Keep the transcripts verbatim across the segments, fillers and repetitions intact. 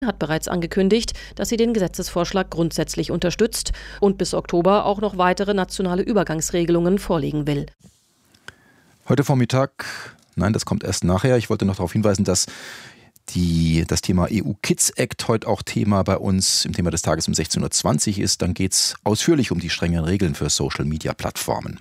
hat bereits angekündigt, dass sie den Gesetzesvorschlag grundsätzlich unterstützt und bis Oktober auch noch weitere nationale Übergangsregelungen vorlegen will. Heute Vormittag, nein, das kommt erst nachher. Ich wollte noch darauf hinweisen, dass die, das Thema E U Kids Act heute auch Thema bei uns im Thema des Tages um sechzehn Uhr zwanzig ist. Dann geht es ausführlich um die strengen Regeln für Social-Media-Plattformen.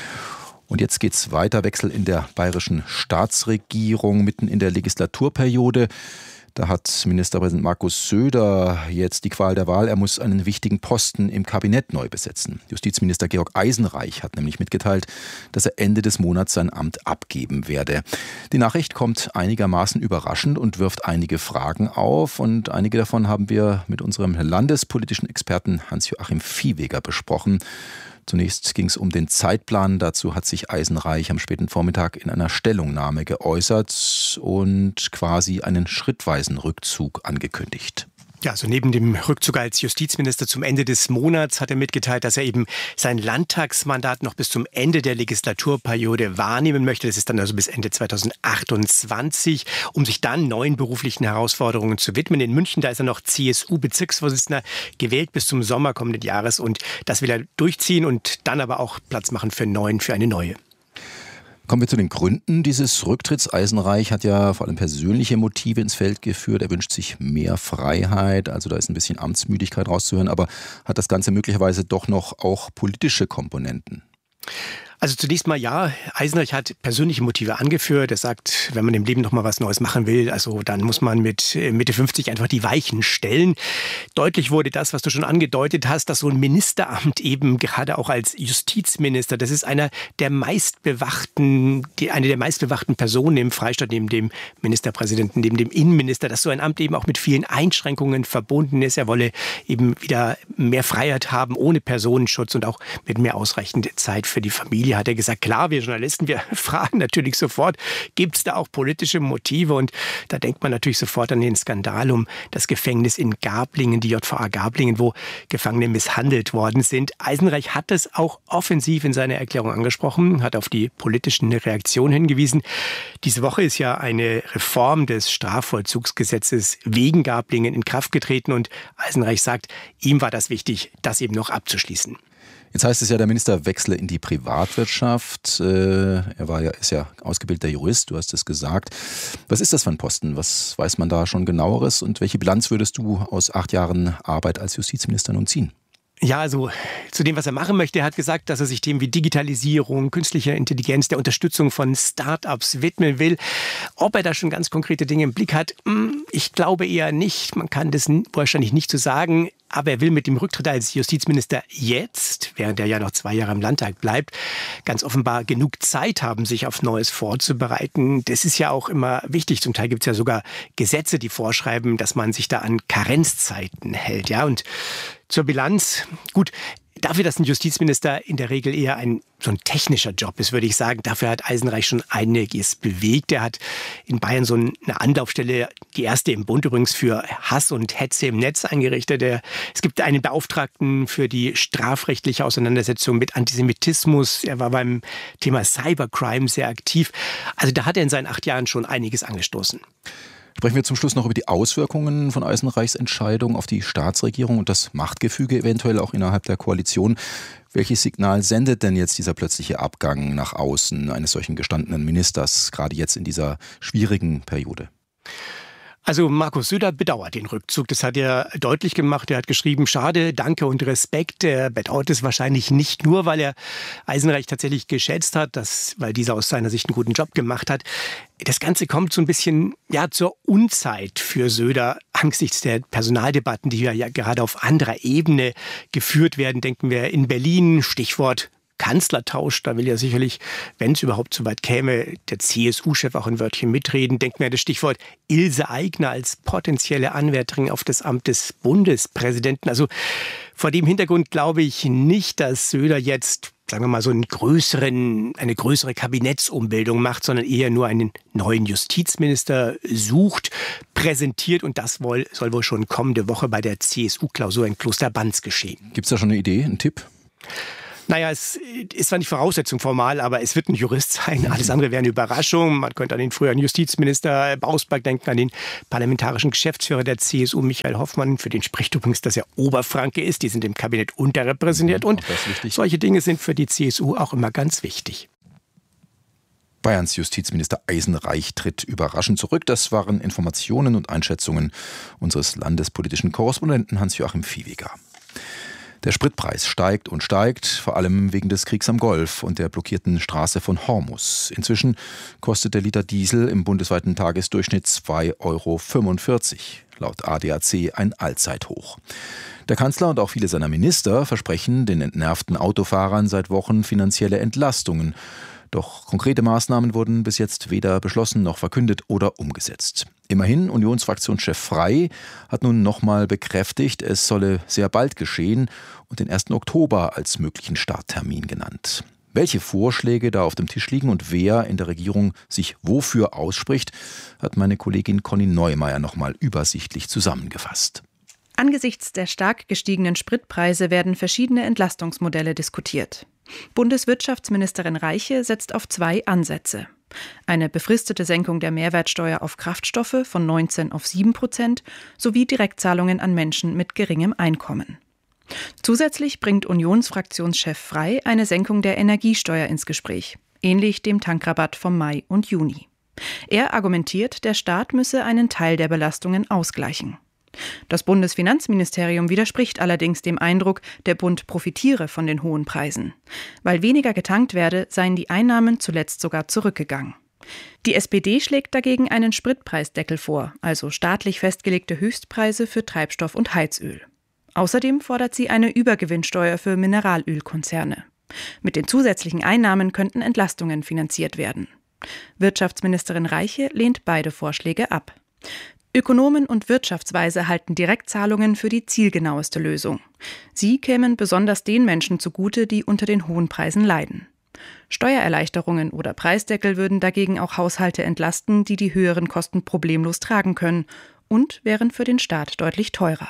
Und jetzt geht es weiter. Wechsel in der bayerischen Staatsregierung mitten in der Legislaturperiode. Da hat Ministerpräsident Markus Söder jetzt die Qual der Wahl. Er muss einen wichtigen Posten im Kabinett neu besetzen. Justizminister Georg Eisenreich hat nämlich mitgeteilt, dass er Ende des Monats sein Amt abgeben werde. Die Nachricht kommt einigermaßen überraschend und wirft einige Fragen auf. Und einige davon haben wir mit unserem landespolitischen Experten Hans-Joachim Viehweger besprochen. Zunächst ging es um den Zeitplan. Dazu hat sich Eisenreich am späten Vormittag in einer Stellungnahme geäußert und quasi einen schrittweisen Rückzug angekündigt. Ja, also neben dem Rückzug als Justizminister zum Ende des Monats hat er mitgeteilt, dass er eben sein Landtagsmandat noch bis zum Ende der Legislaturperiode wahrnehmen möchte. Das ist dann also bis Ende zweitausendachtundzwanzig, um sich dann neuen beruflichen Herausforderungen zu widmen. In München, da ist er noch C S U-Bezirksvorsitzender, gewählt bis zum Sommer kommenden Jahres. Und das will er durchziehen und dann aber auch Platz machen für neuen, für eine neue. Kommen wir zu den Gründen dieses Rücktritts. Eisenreich hat ja vor allem persönliche Motive ins Feld geführt. Er wünscht sich mehr Freiheit, also da ist ein bisschen Amtsmüdigkeit rauszuhören, aber hat das Ganze möglicherweise doch noch auch politische Komponenten? Also zunächst mal ja, Eisenreich hat persönliche Motive angeführt. Er sagt, wenn man im Leben noch mal was Neues machen will, also dann muss man mit Mitte fünfzig einfach die Weichen stellen. Deutlich wurde das, was du schon angedeutet hast, dass so ein Ministeramt eben gerade auch als Justizminister, das ist einer der meistbewachten, die, eine der meistbewachten Personen im Freistaat neben dem Ministerpräsidenten, neben dem Innenminister, dass so ein Amt eben auch mit vielen Einschränkungen verbunden ist. Er wolle eben wieder mehr Freiheit haben, ohne Personenschutz und auch mit mehr ausreichend Zeit für die Familie. Hat er gesagt, klar, wir Journalisten, wir fragen natürlich sofort, gibt es da auch politische Motive? Und da denkt man natürlich sofort an den Skandal um das Gefängnis in Garblingen, die J V A Garblingen, wo Gefangene misshandelt worden sind. Eisenreich hat es auch offensiv in seiner Erklärung angesprochen, hat auf die politischen Reaktionen hingewiesen. Diese Woche ist ja eine Reform des Strafvollzugsgesetzes wegen Garblingen in Kraft getreten und Eisenreich sagt, ihm war das wichtig, das eben noch abzuschließen. Jetzt heißt es ja, der Minister wechsle in die Privatwirtschaft. Er war ja, ist ja ausgebildeter Jurist, du hast es gesagt. Was ist das für ein Posten? Was weiß man da schon Genaueres? Und welche Bilanz würdest du aus acht Jahren Arbeit als Justizminister nun ziehen? Ja, also zu dem, was er machen möchte. Er hat gesagt, dass er sich Themen wie Digitalisierung, künstlicher Intelligenz, der Unterstützung von Start-ups widmen will. Ob er da schon ganz konkrete Dinge im Blick hat, ich glaube eher nicht. Man kann das wahrscheinlich nicht so sagen. Aber er will mit dem Rücktritt als Justizminister jetzt, während er ja noch zwei Jahre im Landtag bleibt, ganz offenbar genug Zeit haben, sich auf Neues vorzubereiten. Das ist ja auch immer wichtig. Zum Teil gibt es ja sogar Gesetze, die vorschreiben, dass man sich da an Karenzzeiten hält. Ja, und zur Bilanz, gut, dafür, dass ein Justizminister in der Regel eher ein so ein technischer Job ist, würde ich sagen, dafür hat Eisenreich schon einiges bewegt. Er hat in Bayern so eine Anlaufstelle, die erste im Bund übrigens, für Hass und Hetze im Netz eingerichtet. Er, es gibt einen Beauftragten für die strafrechtliche Auseinandersetzung mit Antisemitismus. Er war beim Thema Cybercrime sehr aktiv. Also da hat er in seinen acht Jahren schon einiges angestoßen. Sprechen wir zum Schluss noch über die Auswirkungen von Eisenreichs Entscheidung auf die Staatsregierung und das Machtgefüge eventuell auch innerhalb der Koalition. Welches Signal sendet denn jetzt dieser plötzliche Abgang nach außen eines solchen gestandenen Ministers, gerade jetzt in dieser schwierigen Periode? Also Markus Söder bedauert den Rückzug. Das hat er deutlich gemacht. Er hat geschrieben, schade, danke und Respekt. Er bedauert es wahrscheinlich nicht nur, weil er Eisenreich tatsächlich geschätzt hat, dass, weil dieser aus seiner Sicht einen guten Job gemacht hat. Das Ganze kommt so ein bisschen ja, zur Unzeit für Söder angesichts der Personaldebatten, die ja gerade auf anderer Ebene geführt werden. Denken wir in Berlin, Stichwort Kanzlertausch, da will ja sicherlich, wenn es überhaupt so weit käme, der C S U-Chef auch ein Wörtchen mitreden. Denken wir an das Stichwort Ilse Aigner als potenzielle Anwärterin auf das Amt des Bundespräsidenten. Also vor dem Hintergrund glaube ich nicht, dass Söder jetzt, sagen wir mal, so einen größeren, eine größere Kabinettsumbildung macht, sondern eher nur einen neuen Justizminister sucht, präsentiert und das soll, soll wohl schon kommende Woche bei der C S U-Klausur in Kloster Banz geschehen. Gibt es da schon eine Idee, einen Tipp? Naja, es ist zwar nicht Voraussetzung formal, aber es wird ein Jurist sein. Alles andere wäre eine Überraschung. Man könnte an den früheren Justizminister Bausberg denken, an den parlamentarischen Geschäftsführer der C S U, Michael Hoffmann. Für den spricht übrigens, dass er Oberfranke ist. Die sind im Kabinett unterrepräsentiert. Und solche Dinge sind für die C S U auch immer ganz wichtig. Bayerns Justizminister Eisenreich tritt überraschend zurück. Das waren Informationen und Einschätzungen unseres landespolitischen Korrespondenten Hans-Joachim Viehweger. Der Spritpreis steigt und steigt, vor allem wegen des Kriegs am Golf und der blockierten Straße von Hormuz. Inzwischen kostet der Liter Diesel im bundesweiten Tagesdurchschnitt zwei Euro fünfundvierzig. Laut A D A C ein Allzeithoch. Der Kanzler und auch viele seiner Minister versprechen den entnervten Autofahrern seit Wochen finanzielle Entlastungen. Doch konkrete Maßnahmen wurden bis jetzt weder beschlossen noch verkündet oder umgesetzt. Immerhin, Unionsfraktionschef Frey hat nun nochmal bekräftigt, es solle sehr bald geschehen und den ersten Oktober als möglichen Starttermin genannt. Welche Vorschläge da auf dem Tisch liegen und wer in der Regierung sich wofür ausspricht, hat meine Kollegin Conny Neumeier nochmal übersichtlich zusammengefasst. Angesichts der stark gestiegenen Spritpreise werden verschiedene Entlastungsmodelle diskutiert. Bundeswirtschaftsministerin Reiche setzt auf zwei Ansätze. Eine befristete Senkung der Mehrwertsteuer auf Kraftstoffe von neunzehn auf sieben Prozent sowie Direktzahlungen an Menschen mit geringem Einkommen. Zusätzlich bringt Unionsfraktionschef Frey eine Senkung der Energiesteuer ins Gespräch, ähnlich dem Tankrabatt vom Mai und Juni. Er argumentiert, der Staat müsse einen Teil der Belastungen ausgleichen. Das Bundesfinanzministerium widerspricht allerdings dem Eindruck, der Bund profitiere von den hohen Preisen. Weil weniger getankt werde, seien die Einnahmen zuletzt sogar zurückgegangen. Die S P D schlägt dagegen einen Spritpreisdeckel vor, also staatlich festgelegte Höchstpreise für Treibstoff und Heizöl. Außerdem fordert sie eine Übergewinnsteuer für Mineralölkonzerne. Mit den zusätzlichen Einnahmen könnten Entlastungen finanziert werden. Wirtschaftsministerin Reiche lehnt beide Vorschläge ab. Ökonomen und Wirtschaftsweise halten Direktzahlungen für die zielgenaueste Lösung. Sie kämen besonders den Menschen zugute, die unter den hohen Preisen leiden. Steuererleichterungen oder Preisdeckel würden dagegen auch Haushalte entlasten, die die höheren Kosten problemlos tragen können und wären für den Staat deutlich teurer.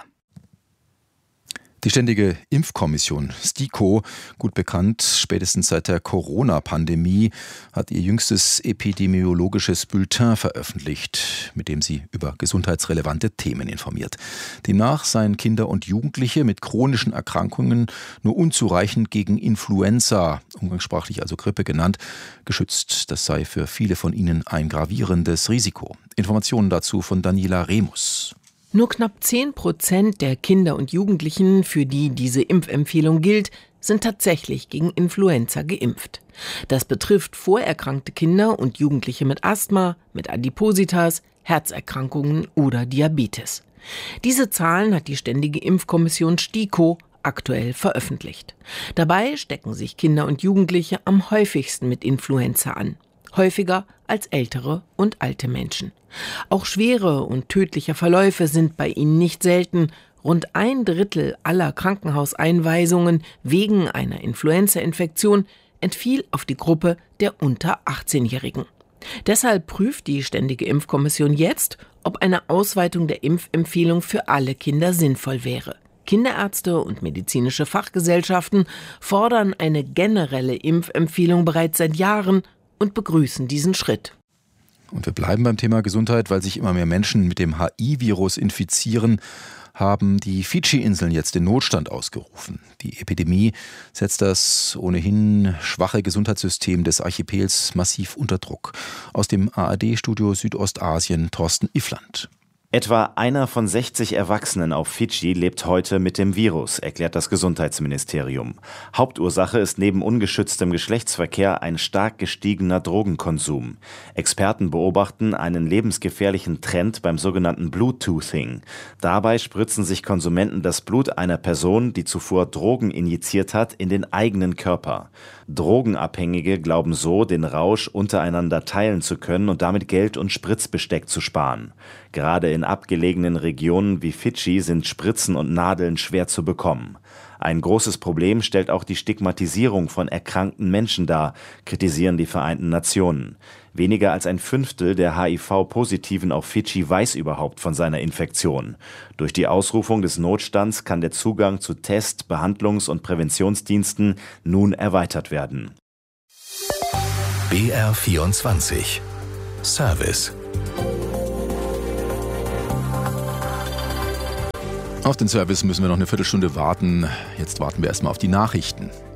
Die Ständige Impfkommission STIKO, gut bekannt spätestens seit der Corona-Pandemie, hat ihr jüngstes epidemiologisches Bulletin veröffentlicht, mit dem sie über gesundheitsrelevante Themen informiert. Demnach seien Kinder und Jugendliche mit chronischen Erkrankungen nur unzureichend gegen Influenza, umgangssprachlich also Grippe genannt, geschützt. Das sei für viele von ihnen ein gravierendes Risiko. Informationen dazu von Daniela Remus. Nur knapp zehn Prozent der Kinder und Jugendlichen, für die diese Impfempfehlung gilt, sind tatsächlich gegen Influenza geimpft. Das betrifft vorerkrankte Kinder und Jugendliche mit Asthma, mit Adipositas, Herzerkrankungen oder Diabetes. Diese Zahlen hat die Ständige Impfkommission STIKO aktuell veröffentlicht. Dabei stecken sich Kinder und Jugendliche am häufigsten mit Influenza an. Häufiger als ältere und alte Menschen. Auch schwere und tödliche Verläufe sind bei ihnen nicht selten. Rund ein Drittel aller Krankenhauseinweisungen wegen einer Influenza-Infektion entfiel auf die Gruppe der unter achtzehnjährigen. Deshalb prüft die Ständige Impfkommission jetzt, ob eine Ausweitung der Impfempfehlung für alle Kinder sinnvoll wäre. Kinderärzte und medizinische Fachgesellschaften fordern eine generelle Impfempfehlung bereits seit Jahren und begrüßen diesen Schritt. Und wir bleiben beim Thema Gesundheit, weil sich immer mehr Menschen mit dem H I-Virus infizieren, haben die Fidschi-Inseln jetzt den Notstand ausgerufen. Die Epidemie setzt das ohnehin schwache Gesundheitssystem des Archipels massiv unter Druck. Aus dem A R D-Studio Südostasien Thorsten Iffland. Etwa einer von sechzig Erwachsenen auf Fidschi lebt heute mit dem Virus, erklärt das Gesundheitsministerium. Hauptursache ist neben ungeschütztem Geschlechtsverkehr ein stark gestiegener Drogenkonsum. Experten beobachten einen lebensgefährlichen Trend beim sogenannten Bluetoothing. Dabei spritzen sich Konsumenten das Blut einer Person, die zuvor Drogen injiziert hat, in den eigenen Körper. Drogenabhängige glauben so, den Rausch untereinander teilen zu können und damit Geld und Spritzbesteck zu sparen. Gerade in abgelegenen Regionen wie Fidschi sind Spritzen und Nadeln schwer zu bekommen. Ein großes Problem stellt auch die Stigmatisierung von erkrankten Menschen dar, kritisieren die Vereinten Nationen. Weniger als ein Fünftel der H I V-Positiven auf Fidschi weiß überhaupt von seiner Infektion. Durch die Ausrufung des Notstands kann der Zugang zu Test-, Behandlungs- und Präventionsdiensten nun erweitert werden. B R vierundzwanzig Service. Auf den Service müssen wir noch eine Viertelstunde warten. Jetzt warten wir erstmal auf die Nachrichten.